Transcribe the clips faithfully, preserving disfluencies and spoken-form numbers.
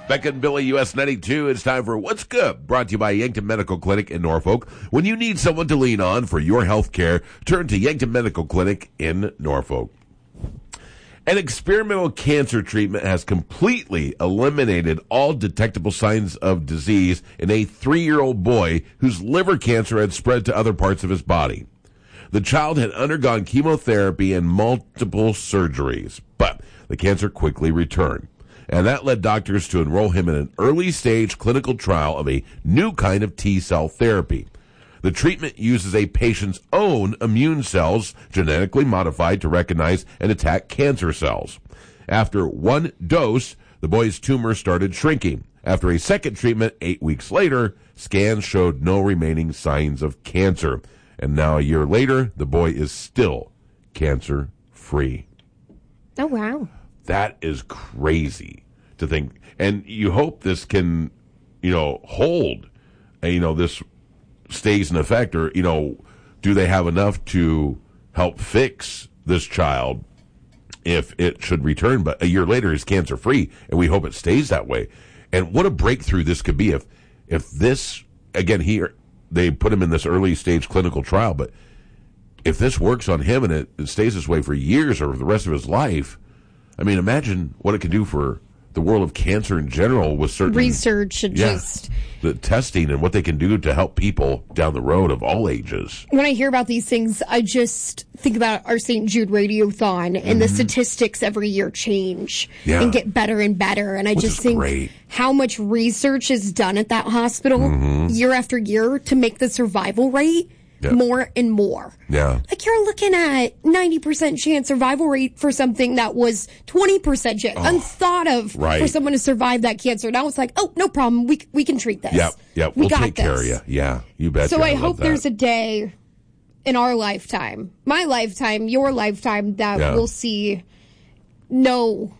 Becca and Billy, U S ninety-two. It's time for What's Good, brought to you by Yankton Medical Clinic in Norfolk. When you need someone to lean on for your health care, turn to Yankton Medical Clinic in Norfolk. An experimental cancer treatment has completely eliminated all detectable signs of disease in a three-year-old boy whose liver cancer had spread to other parts of his body. The child had undergone chemotherapy and multiple surgeries, but the cancer quickly returned. And that led doctors to enroll him in an early-stage clinical trial of a new kind of T-cell therapy. The treatment uses a patient's own immune cells, genetically modified to recognize and attack cancer cells. After one dose, the boy's tumor started shrinking. After a second treatment, eight weeks later, scans showed no remaining signs of cancer. And now a year later, the boy is still cancer-free. Oh, wow. That is crazy to think. And you hope this can, you know, hold, and, you know, this stays in effect, or, you know, do they have enough to help fix this child if it should return? But a year later, he's cancer-free, and we hope it stays that way. And what a breakthrough this could be if, if this, again, he, they put him in this early-stage clinical trial, but if this works on him and it, it stays this way for years or for the rest of his life, I mean, imagine what it could do for the world of cancer in general with certain research and yeah, just the testing and what they can do to help people down the road of all ages. When I hear about these things, I just think about our Saint Jude Radiothon, and mm-hmm. the statistics every year change yeah. and get better and better. And I Which just think great. how much research is done at that hospital mm-hmm. year after year to make the survival rate Yep. more and more. Yeah. Like, you're looking at ninety percent chance survival rate for something that was twenty percent chance. Oh, unthought of right. for someone to survive that cancer. Now it's like, oh, no problem. We we can treat this. Yep, yep. We we'll got take this. care of you. Yeah, you bet. So I, I hope that. there's a day in our lifetime, my lifetime, your lifetime, that yeah. we'll see no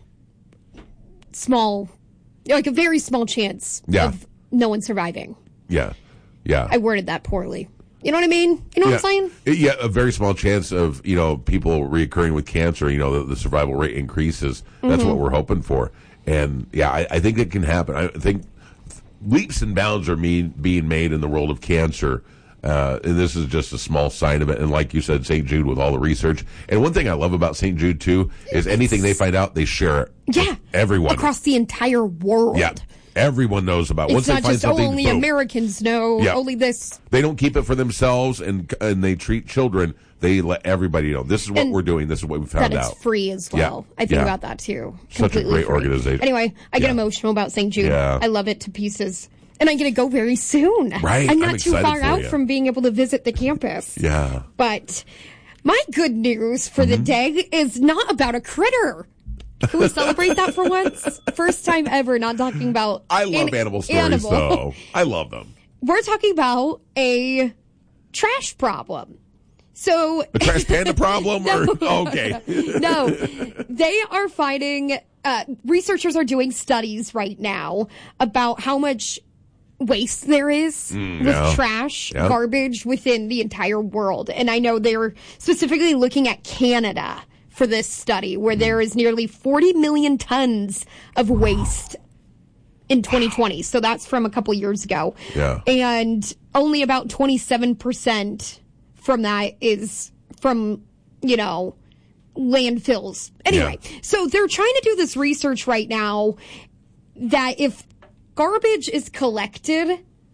small, like a very small chance yeah. of no one surviving. Yeah, yeah. I worded that poorly. You know what I mean? You know yeah. what I'm saying? Yeah, a very small chance of, you know, people reoccurring with cancer, you know, the, the survival rate increases. That's mm-hmm. what we're hoping for. And, yeah, I, I think it can happen. I think leaps and bounds are mean, being made in the world of cancer. Uh, and this is just a small sign of it. And like you said, Saint Jude with all the research. And one thing I love about Saint Jude, too, is anything they find out, they share it yeah. with everyone. Across the entire world. Yeah. Everyone knows about. It's Once not they find just something, only boom. Americans know. Yeah. Only this. They don't keep it for themselves, and and they treat children. They let everybody know. This is what and we're doing. This is what we found that out. It's free as well. Yeah. I think yeah. about that too. Such Completely a great free. organization. Anyway, I get yeah. emotional about Saint Jude. Yeah. I love it to pieces. And I'm going to go very soon. Right. I'm not I'm too far for out you. from being able to visit the campus. Yeah. But my good news for mm-hmm. the day is not about a critter. Can we celebrate that for once? First time ever not talking about I love an animal stories, animal. though. I love them. We're talking about a trash problem. So a trash panda problem? no, or okay. no. They are finding, uh, researchers are doing studies right now about how much waste there is mm, with yeah. trash, yeah. garbage within the entire world. And I know they're specifically looking at Canada for this study, where there is nearly forty million tons of waste in twenty twenty. So that's from a couple years ago. Yeah. And only about twenty-seven percent from that is from, you know, landfills. Anyway, yeah. so they're trying to do this research right now that if garbage is collected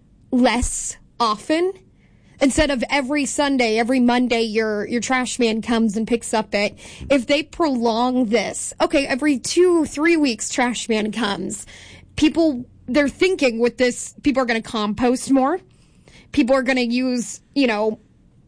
less often, instead of every Sunday, every Monday, your your trash man comes and picks up it. If they prolong this, okay, every two, three weeks, trash man comes. People, they're thinking with this, people are going to compost more. People are going to use, you know,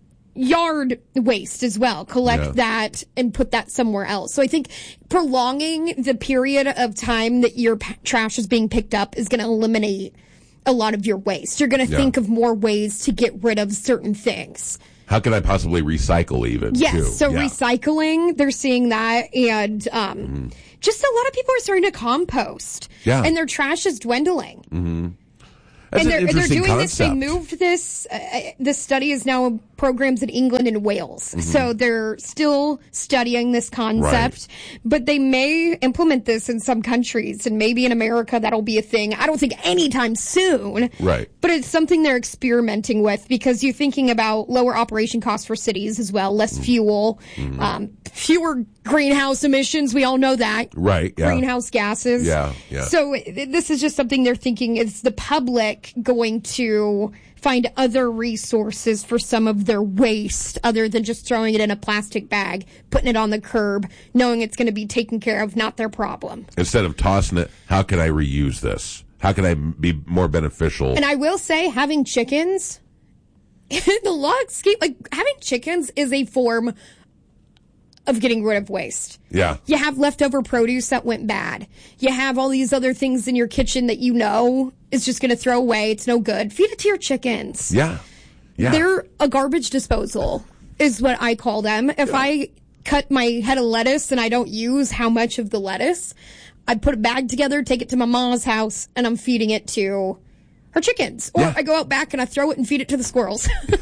yard waste as well. Collect yeah. that and put that somewhere else. So I think prolonging the period of time that your p- trash is being picked up is going to eliminate a lot of your waste. You're going to yeah. think of more ways to get rid of certain things. How can I possibly recycle even? Yes, too? so yeah. recycling, they're seeing that, and um, mm-hmm. just a lot of people are starting to compost, yeah. and their trash is dwindling. Mm-hmm. That's and an they're, they're interesting doing concept. this. They moved this. Uh, this study is now programs in England and Wales. Mm-hmm. So they're still studying this concept, right. but they may implement this in some countries, and maybe in America that'll be a thing. I don't think anytime soon. Right. But it's something they're experimenting with, because you're thinking about lower operation costs for cities as well, less mm-hmm. fuel, mm-hmm. Um, fewer greenhouse emissions. We all know that. Right. Yeah. Greenhouse gases. Yeah. Yeah. So this is just something they're thinking, is the public going to find other resources for some of their waste other than just throwing it in a plastic bag, putting it on the curb, knowing it's going to be taken care of, not their problem. Instead of tossing it, how can I reuse this? How can I be more beneficial? And I will say, having chickens, the log scheme, like having chickens is a form of getting rid of waste. Yeah. You have leftover produce that went bad. You have all these other things in your kitchen that you know is just going to throw away. It's no good. Feed it to your chickens. Yeah. Yeah. They're a garbage disposal is what I call them. If yeah. I cut my head of lettuce and I don't use how much of the lettuce, I put a bag together, take it to my mom's house, and I'm feeding it to her chickens. Or yeah. I go out back and I throw it and feed it to the squirrels.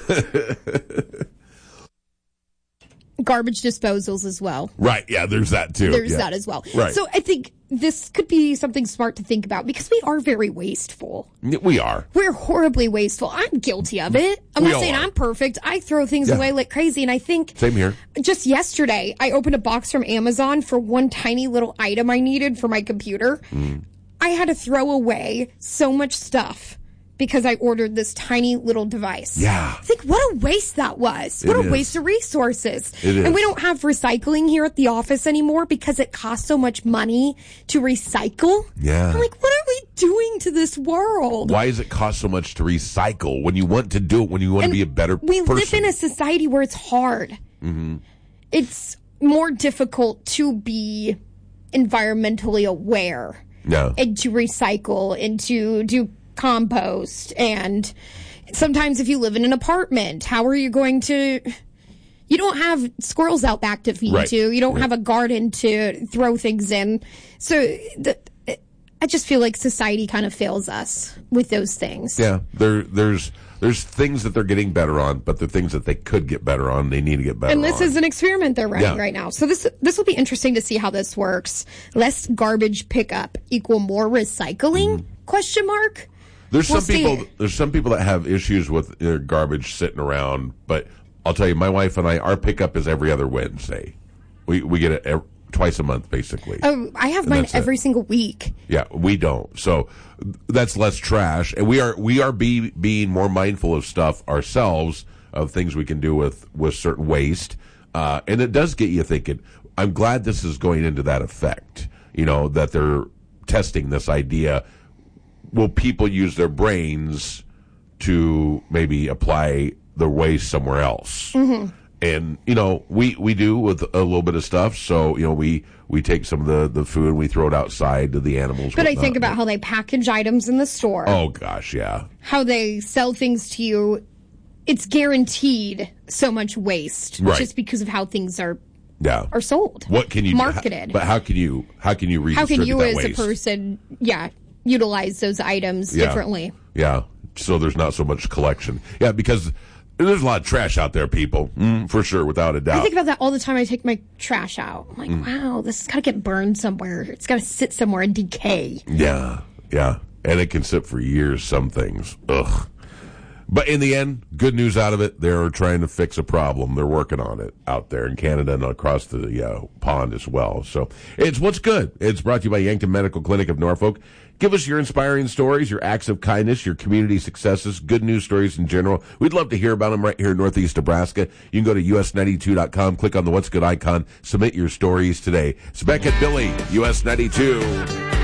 Garbage disposals as well. Right, yeah, there's that too. There's yeah. that as well. Right. So I think this could be something smart to think about, because we are very wasteful. We are. We're horribly wasteful. I'm guilty of it. I'm we not saying are. I'm perfect. I throw things yeah. away like crazy, and I think... Same here. Just yesterday, I opened a box from Amazon for one tiny little item I needed for my computer. Mm. I had to throw away so much stuff because I ordered this tiny little device. Yeah. I think, what a waste that was. What it a is. waste of resources. It is. And we don't have recycling here at the office anymore because it costs so much money to recycle. Yeah. I'm like, what are we doing to this world? Why does it cost so much to recycle when you want to do it, when you want and to be a better we person? We live in a society where it's hard. Mm-hmm. It's more difficult to be environmentally aware. Yeah. And to recycle and to do compost. And sometimes if you live in an apartment, how are you going to... You don't have squirrels out back to feed right. to. You don't yeah. have a garden to throw things in. So the, I just feel like society kind of fails us with those things. Yeah, there, there's there's things that they're getting better on, but the things that they could get better on, they need to get better on. And this on. is an experiment they're running yeah. right now. So this this will be interesting to see how this works. Less garbage pickup equal more recycling? Mm. Question mark. There's we'll some people. There's some people that have issues with their garbage sitting around, but I'll tell you, my wife and I, our pickup is every other Wednesday. We we get it every, twice a month, basically. Oh, I have mine every it. single week. Yeah, we don't. So that's less trash, and we are we are be, being more mindful of stuff ourselves, of things we can do with with certain waste, uh, and it does get you thinking. I'm glad this is going into that effect. You know, that they're testing this idea. Will people use their brains to maybe apply the waste somewhere else? Mm-hmm. And, you know, we, we do with a little bit of stuff. So, you know, we, we take some of the, the food and we throw it outside to the animals. But whatnot. I think about how they package items in the store. Oh, gosh, yeah. How they sell things to you. It's guaranteed so much waste right. just because of how things are yeah. are sold. What can you marketed? How, but how can you how can you How can you as waste? a person, yeah, utilize those items yeah. differently? Yeah. So there's not so much collection. Yeah, because there's a lot of trash out there, people, mm, for sure, without a doubt. I think about that all the time. I take my trash out. I'm like, mm. wow, this has got to get burned somewhere. It's got to sit somewhere and decay. Yeah, yeah. And it can sit for years, some things. Ugh. But in the end, good news out of it. They're trying to fix a problem. They're working on it out there in Canada and across the uh, pond as well. So it's What's Good. It's brought to you by Yankton Medical Clinic of Norfolk. Give us your inspiring stories, your acts of kindness, your community successes, good news stories in general. We'd love to hear about them right here in Northeast Nebraska. You can go to U S ninety-two dot com, click on the What's Good icon, submit your stories today. It's Beck and Billy, U S ninety-two.